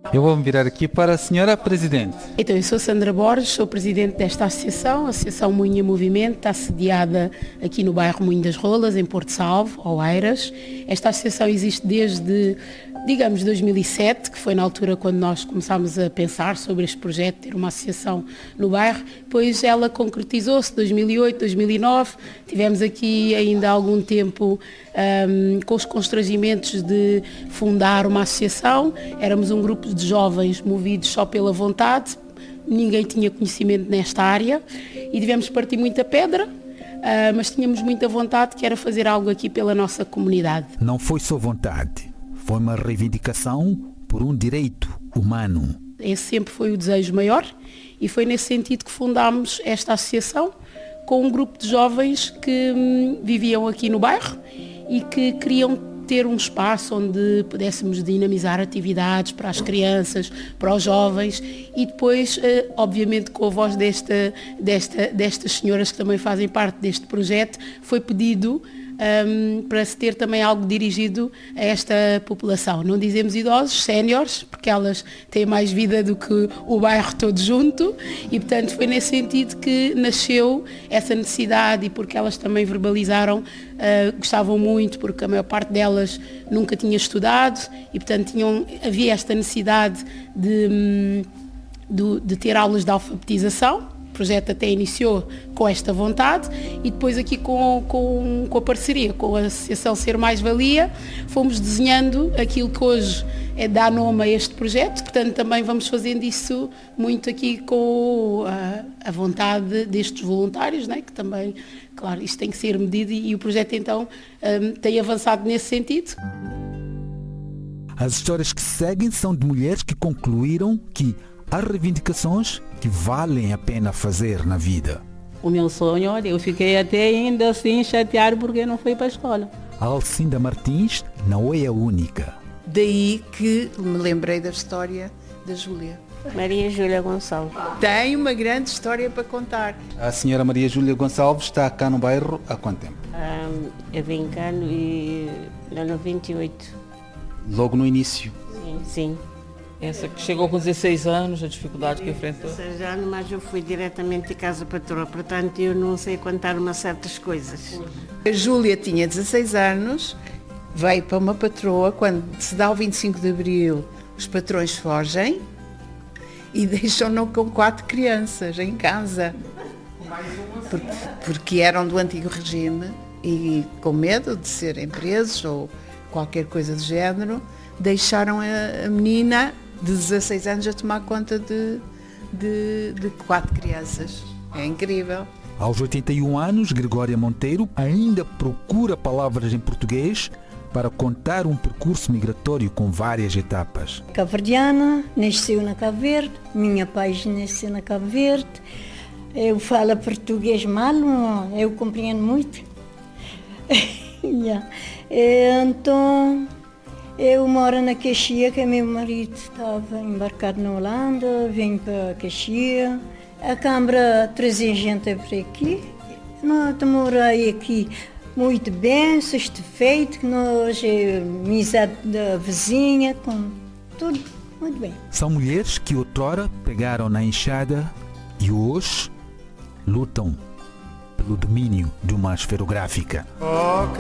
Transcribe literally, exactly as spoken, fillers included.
Eu vou me virar aqui para a senhora Presidente. Então, eu sou Sandra Borges, sou Presidente desta associação, a Associação Moinho em Movimento, está sediada aqui no bairro Moinho das Rolas, em Porto Salvo, Oeiras. Esta associação existe desde, digamos, dois mil e sete, que foi na altura quando nós começámos a pensar sobre este projeto, ter uma associação no bairro. Depois ela concretizou-se, dois mil e oito, dois mil e nove, tivemos aqui ainda algum tempo um, com os constrangimentos de fundar uma associação. Éramos um grupo de jovens movidos só pela vontade, ninguém tinha conhecimento nesta área e tivemos partir muita pedra, mas tínhamos muita vontade, que era fazer algo aqui pela nossa comunidade. Não foi só vontade, foi uma reivindicação por um direito humano. Esse sempre foi o desejo maior e foi nesse sentido que fundámos esta associação com um grupo de jovens que hum, viviam aqui no bairro e que queriam ter um espaço onde pudéssemos dinamizar atividades para as crianças, para os jovens e depois, obviamente, com a voz desta, desta, destas senhoras que também fazem parte deste projeto, foi pedido um, para se ter também algo dirigido a esta população. Não dizemos idosos, séniores, porque elas têm mais vida do que o bairro todo junto e, portanto, foi nesse sentido que nasceu essa necessidade e porque elas também verbalizaram, uh, gostavam muito, porque a maior parte delas nunca tinha estudado e, portanto, tinham, havia esta necessidade de, de, de ter aulas de alfabetização. O projeto até iniciou com esta vontade e depois aqui com, com, com a parceria com a Associação Ser Mais Valia fomos desenhando aquilo que hoje é, dá nome a este projeto, portanto também vamos fazendo isso muito aqui com a, a vontade destes voluntários, né? Que também, claro, isto tem que ser medido e, e o projeto então um, tem avançado nesse sentido. As histórias que seguem são de mulheres que concluíram que há reivindicações que valem a pena fazer na vida. O meu sonho, olha, eu fiquei até ainda assim chateado porque não fui para a escola. A Alcinda Martins não é a única. Daí que me lembrei da história da Júlia. Maria Júlia Gonçalves. Tem uma grande história para contar. A senhora Maria Júlia Gonçalves está cá no bairro há quanto tempo? Um, eu vim cá no, no noventa e oito. Logo no início? Sim, sim. Essa que chegou com dezesseis anos, a dificuldade que enfrentou. dezesseis anos, mas eu fui diretamente de casa patroa, portanto eu não sei contar umas certas coisas. A Júlia tinha dezesseis anos, veio para uma patroa, quando se dá o vinte e cinco de Abril, os patrões fogem e deixam-no com quatro crianças em casa. Porque, porque eram do antigo regime e com medo de serem presos ou qualquer coisa do género, deixaram a, a menina de dezesseis anos a tomar conta de, de, de quatro crianças. É incrível. Aos oitenta e um anos, Gregória Monteiro ainda procura palavras em português para contar um percurso migratório com várias etapas. Cabo-verdiana, nasceu na Cabo Verde, minha pai nasceu na Cabo Verde. Eu falo português mal, eu compreendo muito. yeah. Então, eu moro na Caxia, que meu marido estava embarcado na Holanda, vim para Caxia. A Câmara trazia gente por aqui. Nós moramos aqui muito bem, satisfeito, que nós é amizade da vizinha, com tudo muito bem. São mulheres que outrora pegaram na enxada e hoje lutam pelo domínio de uma esferográfica.